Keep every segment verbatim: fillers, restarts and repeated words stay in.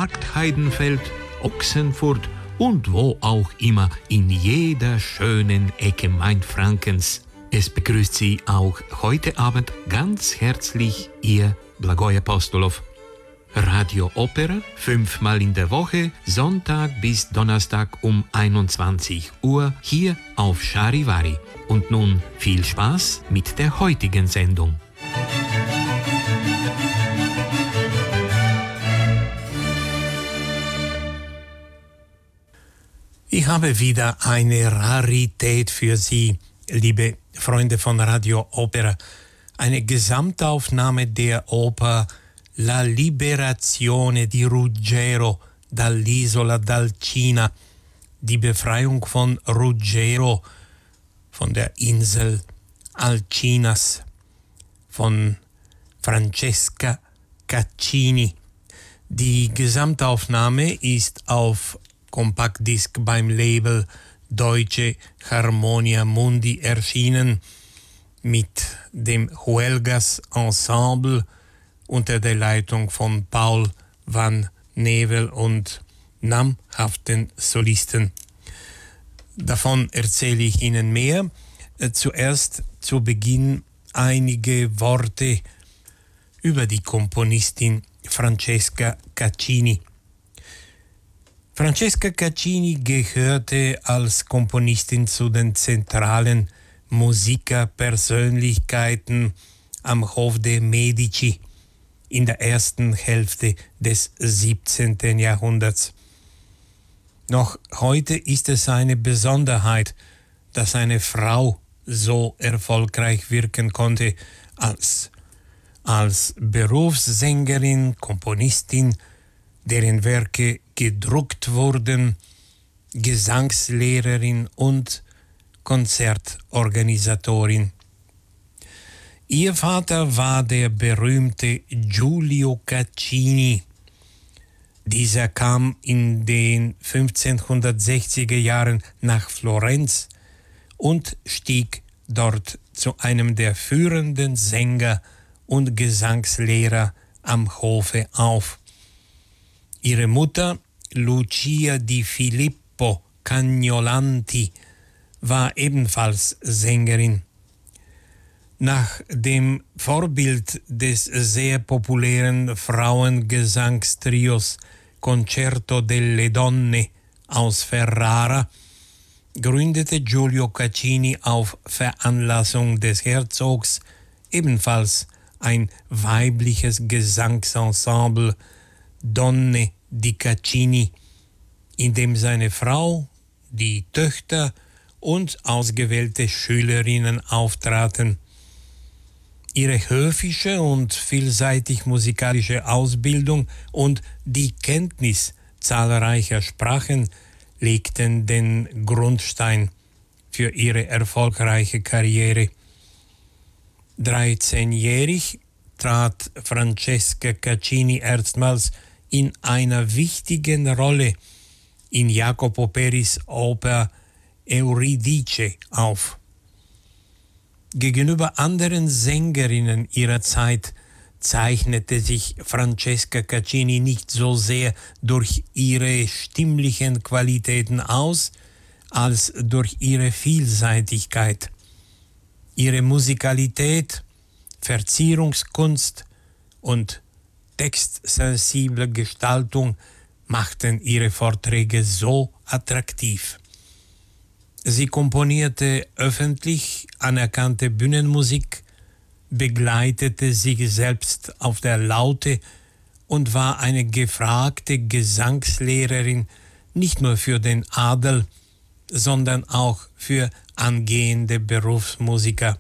Markt Heidenfeld, Ochsenfurt und wo auch immer in jeder schönen Ecke Mainfrankens. Es begrüßt Sie auch heute Abend ganz herzlich Ihr Blagoj Apostolov. Radio Opera, fünfmal in der Woche, Sonntag bis Donnerstag um einundzwanzig Uhr hier auf Charivari. Und nun viel Spaß mit der heutigen Sendung. Ich habe wieder eine Rarität für Sie, liebe Freunde von Radio Opera. Eine Gesamtaufnahme der Oper La Liberazione di Ruggero dall'Isola d'Alcina, die Befreiung von Ruggero, von der Insel Alcinas, von Francesca Caccini. Die Gesamtaufnahme ist auf Kompaktdisk beim Label Deutsche Harmonia Mundi erschienen mit dem Huelgas Ensemble unter der Leitung von Paul van Nevel und namhaften Solisten. Davon erzähle ich Ihnen mehr. Zuerst zu Beginn einige Worte über die Komponistin Francesca Caccini. Francesca Caccini gehörte als Komponistin zu den zentralen Musikerpersönlichkeiten am Hof der Medici in der ersten Hälfte des siebzehnten Jahrhunderts. Noch heute ist es eine Besonderheit, dass eine Frau so erfolgreich wirken konnte als, als Berufssängerin, Komponistin, deren Werke gedruckt wurden, Gesangslehrerin und Konzertorganisatorin. Ihr Vater war der berühmte Giulio Caccini. Dieser kam in den fünfzehnhundertsechziger Jahren nach Florenz und stieg dort zu einem der führenden Sänger und Gesangslehrer am Hofe auf. Ihre Mutter, Lucia di Filippo Cagnolanti, war ebenfalls Sängerin. Nach dem Vorbild des sehr populären Frauengesangstrios Concerto delle Donne aus Ferrara gründete Giulio Caccini auf Veranlassung des Herzogs ebenfalls ein weibliches Gesangsensemble Donne di Caccini, in dem seine Frau, die Töchter und ausgewählte Schülerinnen auftraten. Ihre höfische und vielseitig musikalische Ausbildung und die Kenntnis zahlreicher Sprachen legten den Grundstein für ihre erfolgreiche Karriere. dreizehnjährig trat Francesca Caccini erstmals in einer wichtigen Rolle in Jacopo Peris Oper Euridice auf. Gegenüber anderen Sängerinnen ihrer Zeit zeichnete sich Francesca Caccini nicht so sehr durch ihre stimmlichen Qualitäten aus, als durch ihre Vielseitigkeit. Ihre Musikalität, Verzierungskunst und textsensible Gestaltung machten ihre Vorträge so attraktiv. Sie komponierte öffentlich anerkannte Bühnenmusik, begleitete sich selbst auf der Laute und war eine gefragte Gesangslehrerin nicht nur für den Adel, sondern auch für angehende Berufsmusiker.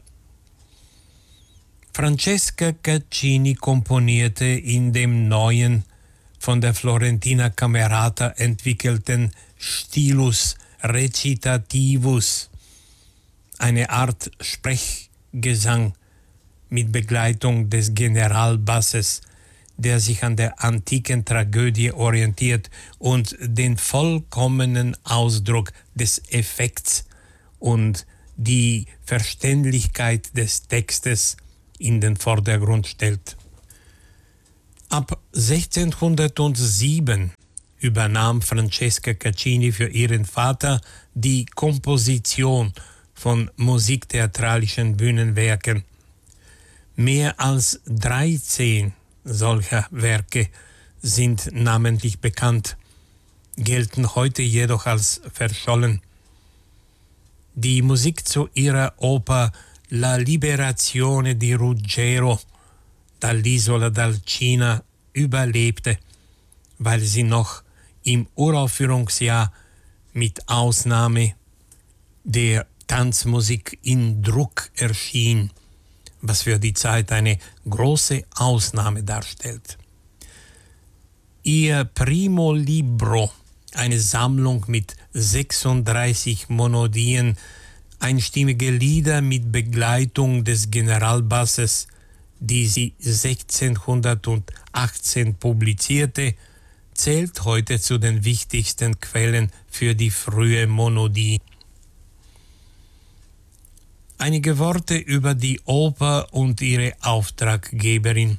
Francesca Caccini komponierte in dem neuen, von der Florentina Camerata entwickelten Stilus recitativus, eine Art Sprechgesang mit Begleitung des Generalbasses, der sich an der antiken Tragödie orientiert und den vollkommenen Ausdruck des Effekts und die Verständlichkeit des Textes in den Vordergrund stellt. Ab sechzehnhundertsieben übernahm Francesca Caccini für ihren Vater die Komposition von musiktheatralischen Bühnenwerken. Mehr als dreizehn solcher Werke sind namentlich bekannt, gelten heute jedoch als verschollen. Die Musik zu ihrer Oper La Liberazione di Ruggiero dall'Isola d'Alcina überlebte, weil sie noch im Uraufführungsjahr mit Ausnahme der Tanzmusik in Druck erschien, was für die Zeit eine große Ausnahme darstellt. Ihr Primo Libro, eine Sammlung mit sechsunddreißig Monodien, einstimmige Lieder mit Begleitung des Generalbasses, die sie sechzehnhundertachtzehn publizierte, zählt heute zu den wichtigsten Quellen für die frühe Monodie. Einige Worte über die Oper und ihre Auftraggeberin.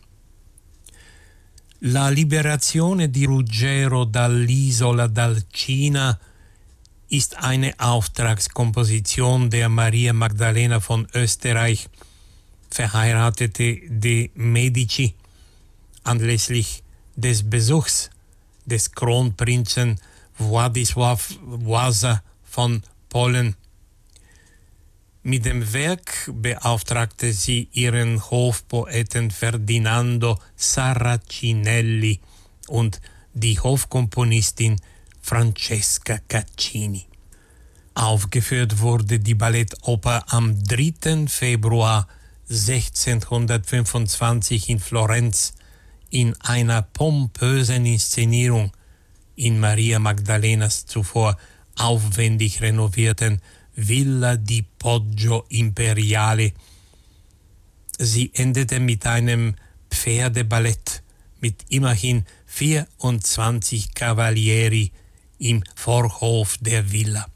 La Liberazione di Ruggiero dall'Isola d'Alcina ist eine Auftragskomposition der Maria Magdalena von Österreich, verheiratete de Medici, anlässlich des Besuchs des Kronprinzen Władysław Wasa von Polen. Mit dem Werk beauftragte sie ihren Hofpoeten Ferdinando Sarracinelli und die Hofkomponistin Francesca Caccini. Aufgeführt wurde die Ballettoper am dritten Februar sechzehnhundertfünfundzwanzig in Florenz in einer pompösen Inszenierung in Maria Magdalenas zuvor aufwendig renovierten Villa di Poggio Imperiale. Sie endete mit einem Pferdeballett mit immerhin vierundzwanzig Cavalieri im Vorhof der Villa.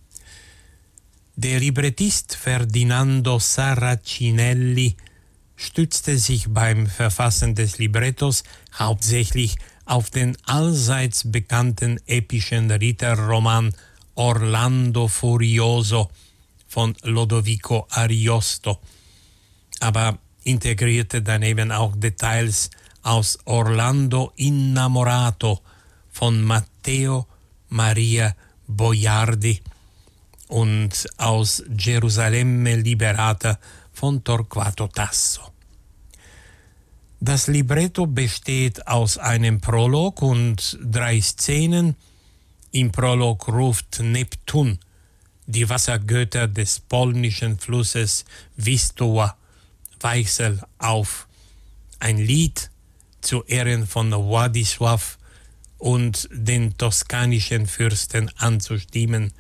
Der Librettist Ferdinando Sarracinelli stützte sich beim Verfassen des Librettos hauptsächlich auf den allseits bekannten epischen Ritterroman Orlando Furioso von Lodovico Ariosto, aber integrierte daneben auch Details aus Orlando Innamorato von Matteo Maria Boiardi und aus Gerusalemme Liberata von Torquato Tasso. Das Libretto besteht aus einem Prolog und drei Szenen. Im Prolog ruft Neptun die Wassergötter des polnischen Flusses Wistowa, Weichsel, auf, ein Lied zu Ehren von Władysław und den toskanischen Fürsten anzustimmen.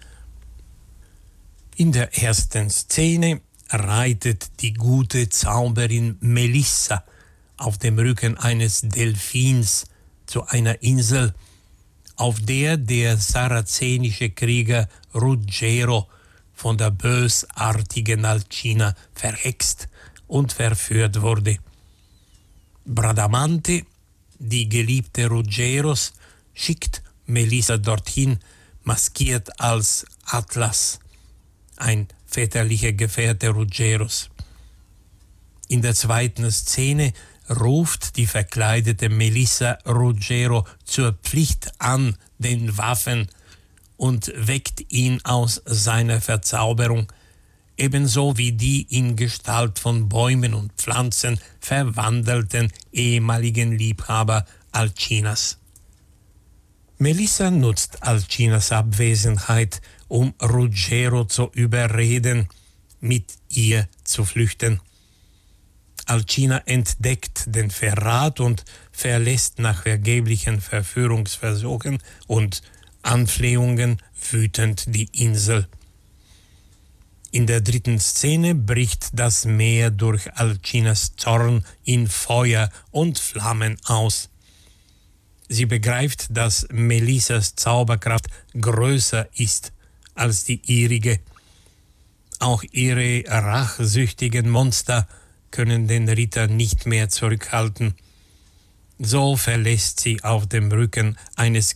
In der ersten Szene reitet die gute Zauberin Melissa auf dem Rücken eines Delfins zu einer Insel, auf der der sarazenische Krieger Ruggiero von der bösartigen Alcina verhext und verführt wurde. Bradamante, die Geliebte Ruggieros, schickt Melissa dorthin, maskiert als Atlas, ein väterlicher Gefährte Ruggieros. In der zweiten Szene ruft die verkleidete Melissa Ruggiero zur Pflicht an den Waffen und weckt ihn aus seiner Verzauberung, ebenso wie die in Gestalt von Bäumen und Pflanzen verwandelten ehemaligen Liebhaber Alcinas. Melissa nutzt Alcinas Abwesenheit, um Ruggiero zu überreden, mit ihr zu flüchten. Alcina entdeckt den Verrat und verlässt nach vergeblichen Verführungsversuchen und Anflehungen wütend die Insel. In der dritten Szene bricht das Meer durch Alcinas Zorn in Feuer und Flammen aus. Sie begreift, dass Melissas Zauberkraft größer ist als die ihrige. Auch ihre rachsüchtigen Monster können den Ritter nicht mehr zurückhalten. So verlässt sie auf dem Rücken eines